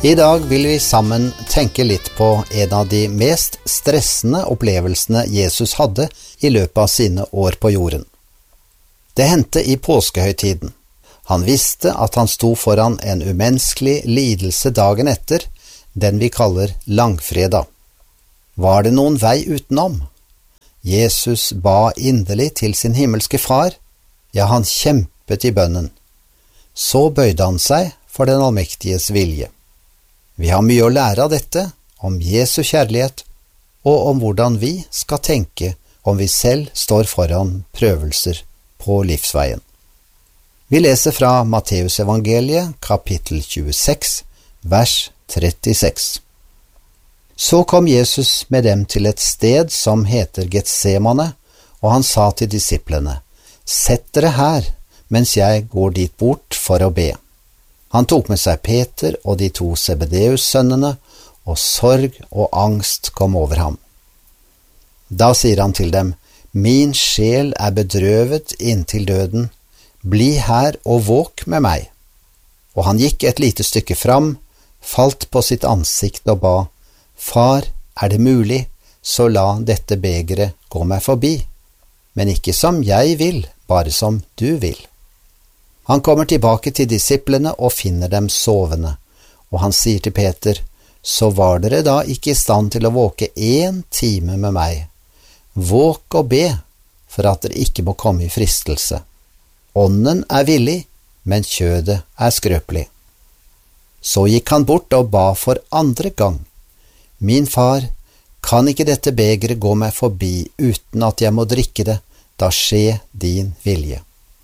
I dag vil vi sammen tenke litt på en av de mest stressende opplevelsene Jesus hadde i løpet av sine år på jorden. Det hendte i påskehøytiden. Han visste at han sto foran en umenneskelig lidelse dagen etter, den vi kaller langfredag. Var det noen vei utenom? Jesus ba inderlig til sin himmelske far, ja, han kjempet i bønnen. Så bøyde han seg for den allmektiges vilje. Vi har mye å lære av dette, om Jesu kjærlighet, og om hvordan vi skal tenke om vi selv står foran prøvelser på livsveien. Vi leser fra Matteus evangeliet, kapittel 26, vers 36. Så kom Jesus med dem til et sted som heter Getsemane, og han sa til disiplene, «Sett dere her, mens jeg går dit bort for å be.» Han tok med seg Peter og de 2 Zebedeus-sønnene, og sorg og angst kom over ham. Da sier han til dem, «Min sjel er bedrøvet inntil døden, bli her og våk med meg.» Og han gikk et lite stykke fram, falt på sitt ansikt og ba, «Far, er det mulig, så la dette begeret gå meg forbi, men ikke som jeg vil, bare som du vil.» Han kommer tilbake til disiplene og finner dem sovende, og han sier til Peter, «Så var dere da ikke i stand til å våke 1 time med meg. Våk og be, for at dere ikke må komme i fristelse. Ånden er villig, men kjødet er skrøpelig.» Så gikk han bort og ba for andre gang, «Min far, kan ikke dette begeret gå meg forbi uten at jeg må drikke det, da skje din vilje.»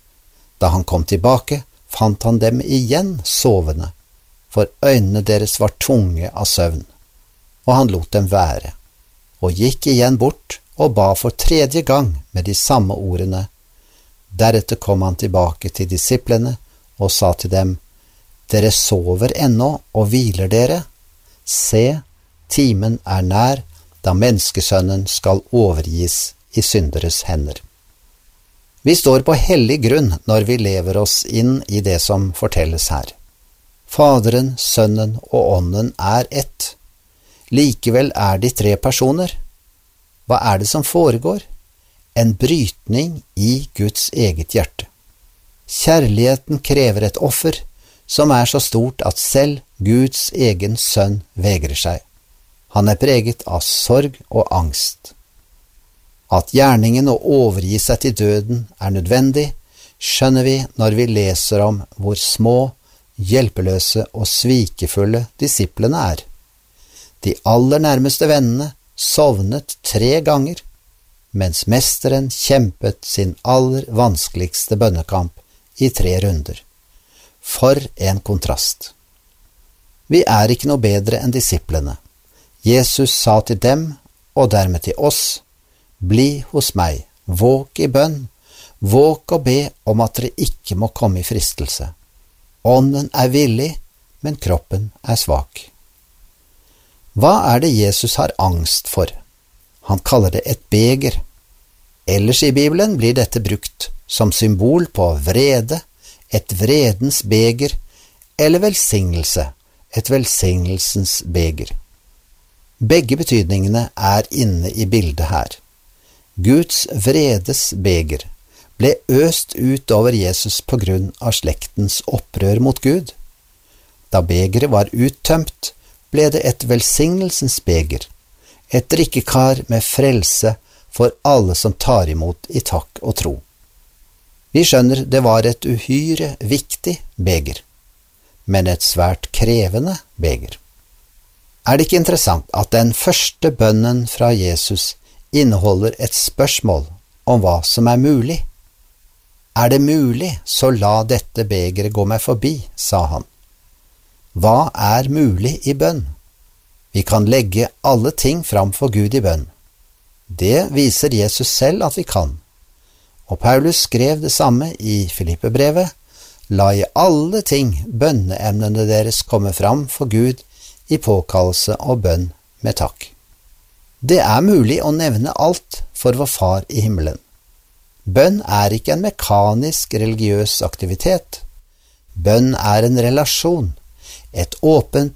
Da han kom tilbake, fant han dem igjen sovende, for øynene deres var tunge av søvn. Og han lot dem være, og gikk igjen bort og ba for 3. gang med de samme ordene. Deretter kom han tilbake til disiplene og sa til dem, «Dere sover ennå og hviler dere. Se, timen er nær, da menneskesønnen skal overgis i synderes hender.» Vi står på hellig grunn når vi lever oss inn i det som fortelles her. Faderen, Sønnen og Ånden er ett. Likevel er de 3 personer. Hva er det som foregår? En brytning i Guds eget hjerte. Kjærligheten krever et offer som er så stort at selv Guds egen sønn vegrer seg. Han er preget av sorg og angst. At gjerningen å overgi seg til døden er nødvendig, skjønner vi når vi leser om hvor små, hjelpeløse og svikefulle disiplene er. De aller nærmeste vennene sovnet 3 ganger, mens mesteren kjempet sin aller vanskeligste bønnekamp i 3 runder. For en kontrast! Vi er ikke noe bedre enn disiplene. Jesus sa til dem, og dermed til oss, «Bli hos meg, våk i bønn, våk og be om at dere ikke må komme i fristelse. Ånden er villig, men kroppen er svak.» Hva er det Jesus har angst for? Han kaller det et beger. Ellers i Bibelen blir dette brukt som symbol på vrede, et vredens beger, eller velsignelse, et velsignelsens beger. Begge betydningene er inne i bildet her. Guds vredes beger ble øst ut over Jesus på grunn av slektens opprør mot Gud. Da begeret var uttømt, ble det et velsignelsens beger, et drikkekar med frelse for alle som tar imot i takk og tro. Vi skjønner det var et uhyre viktig beger, men et svært krevende beger. Er det ikke interessant at den første bønnen fra Jesus inneholder et spørsmål om hva som er mulig? «Er det mulig, så la dette begeret gå meg forbi», sa han. Hva er mulig i bønn? Vi kan legge alle ting fram for Gud i bønn. Det viser Jesus selv at vi kan. Og Paulus skrev det samme i Filippebrevet, «La i alle ting bønneemnene deres komme fram for Gud i påkallelse og bønn med takk.» Det er mulig å nevne alt for vår Far i himmelen. Bønn er ikke en mekanisk religiøs aktivitet. Bønn er en relasjon, et åpent,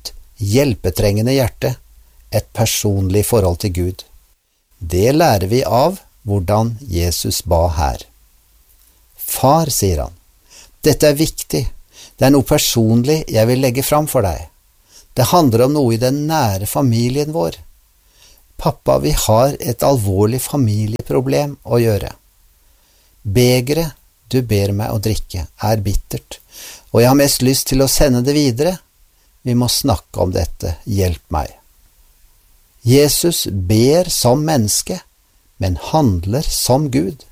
hjelpetrengende hjerte, et personlig forhold til Gud. Det lærer vi av hvordan Jesus ba her. Far, sier han, dette er viktig, det er noe personlig jeg vil legge fram for deg. Det handler om noe i den nære familien vår. Pappa, vi har et alvorlig familieproblem å gjøre. Begeret du ber meg å drikke er bittert, og jeg har mest lyst til å sende det videre. Vi må snakke om dette, hjelp meg. Jesus ber som menneske, men handler som Gud.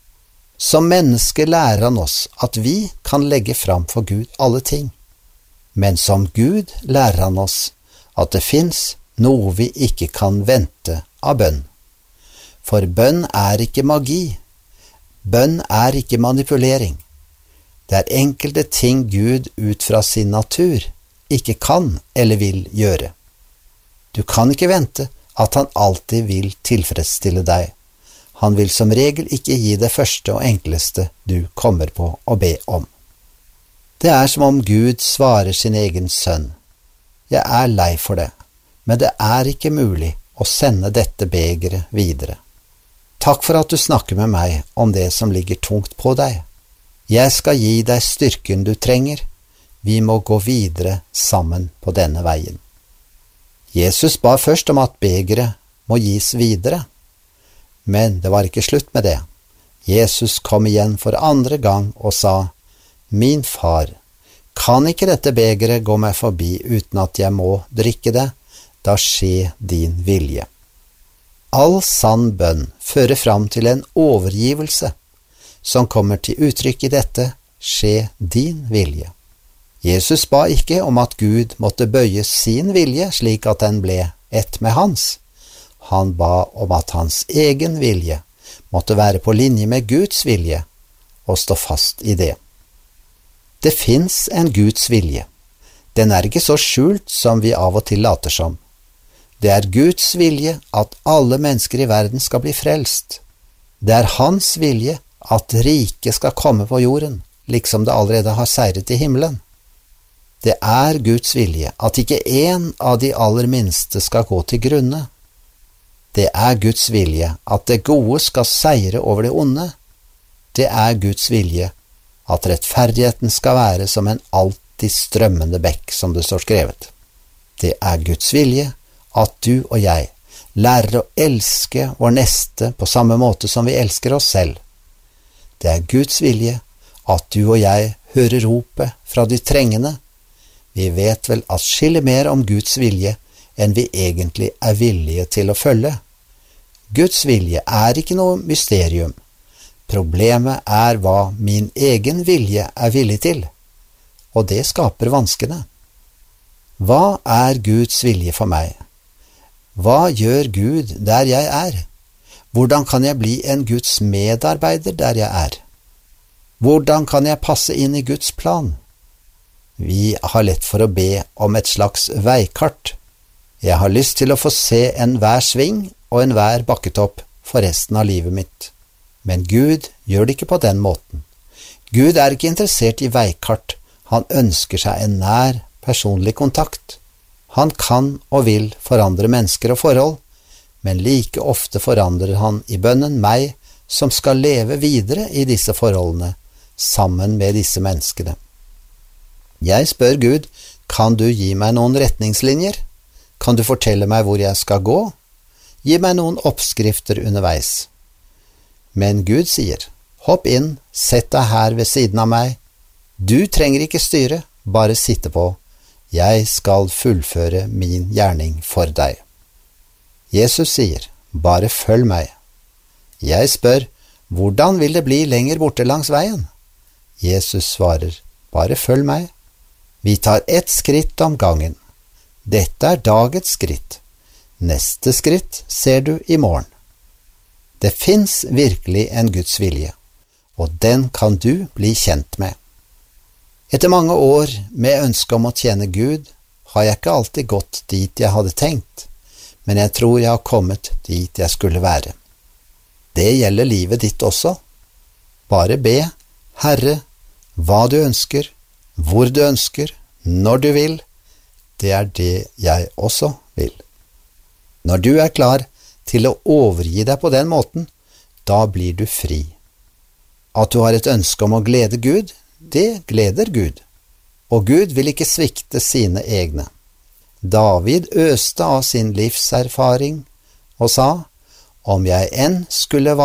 Som menneske lærer han oss at vi kan legge fram for Gud alle ting. Men som Gud lærer han oss at det finnes noe vi ikke kan vente av bønn. For bønn er ikke magi. Bønn er ikke manipulering. Det er enkelte ting Gud ut fra sin natur ikke kan eller vil gjøre. Du kan ikke vente at han alltid vil tilfredsstille deg. Han vil som regel ikke gi det første og enkleste du kommer på å be om. Det er som om Gud svarer sin egen sønn. Jeg er lei for det, men det er ikke mulig å sende dette begeret videre. Takk for at du snakker med meg om det som ligger tungt på deg. Jeg skal gi deg styrken du trenger. Vi må gå videre sammen på denne veien. Jesus ba først om at begeret må gis videre. Men det var ikke slutt med det. Jesus kom igjen for andre gang og sa, «Min far, kan ikke dette begeret gå meg forbi uten at jeg må drikke det? Da skje din vilje.» All sann bønn fører fram til en overgivelse, som kommer til uttrykk i dette, skje din vilje. Jesus ba ikke om at Gud måtte bøye sin vilje slik at den ble ett med hans. Han ba om at hans egen vilje måtte være på linje med Guds vilje, og stå fast i det. Det finnes en Guds vilje. Den er ikke så skjult som vi av og til later som. Det er Guds vilje at alle mennesker i verden skal bli frelst. Det er hans vilje at riket skal komme på jorden, liksom det allerede har seiret i himmelen. Det er Guds vilje at ikke en av de aller minste skal gå til grunne. Det er Guds vilje at det gode skal seire over det onde. Det er Guds vilje at rettferdigheten skal være som en alltid strømmende bekk, som det står skrevet. Det er Guds vilje at du og jeg lærer å elske vår neste på samme måte som vi elsker oss selv. Det er Guds vilje at du og jeg hører ropet fra de trengende. Vi vet vel atskillig mer om Guds vilje enn vi egentlig er villige til å følge. Guds vilje er ikke noe mysterium. Problemet er hva min egen vilje er villig til, og det skaper vanskene. Hva er Guds vilje for meg? Hva gjør Gud der jeg er? Hvordan kan jeg bli en Guds medarbeider der jeg er? Hvordan kan jeg passe inn i Guds plan? Vi har lett for å be om et slags veikart. Jeg har lyst til å få se enhver sving og enhver bakketopp for resten av livet mitt. Men Gud gjør det ikke på den måten. Gud er ikke interessert i veikart. Han ønsker seg en nær, personlig kontakt. Han kan og vil forandre mennesker og forhold, men like ofte forandrer han i bønnen meg som skal leve videre i disse forholdene, sammen med disse menneskene. Jeg spør Gud, kan du gi meg noen retningslinjer? Kan du fortelle meg hvor jeg skal gå? Gi meg noen oppskrifter underveis. Men Gud sier, hopp inn, sett deg her ved siden av meg. Du trenger ikke styre, bare sitte på. Jeg skal fullføre min gjerning for deg. Jesus sier, bare følg meg. Jeg spør, hvordan vil det bli lenger borte langs veien? Jesus svarer, bare følg meg. Vi tar ett skritt om gangen. Dette er dagens skritt. Neste skritt ser du i morgen. Det finnes virkelig en Guds vilje, og den kan du bli kjent med. Etter mange år med ønske om å tjene Gud, har jeg ikke alltid gått dit jeg hadde tenkt, men jeg tror jeg har kommet dit jeg skulle være. Det gjelder livet ditt også. Bare be, Herre, hva du ønsker, hvor du ønsker, når du vil. Det er det jeg også vil. Når du er klar til å overgi deg på den måten, da blir du fri. At du har et ønske om å glede Gud, det gleder Gud. Og Gud vil ikke svikte sine egne. David øste av sin livserfaring og sa, om jeg enn skulle